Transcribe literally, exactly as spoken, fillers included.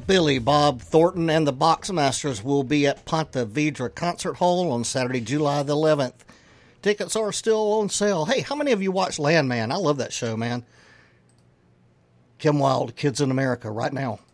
Billy Bob Thornton and the Boxmasters will be at Ponte Vedra Concert Hall on Saturday, July the eleventh. Tickets are still on sale. Hey, how many of you watch Landman? I love that show, man. Kim Wilde, Kids in America, right now.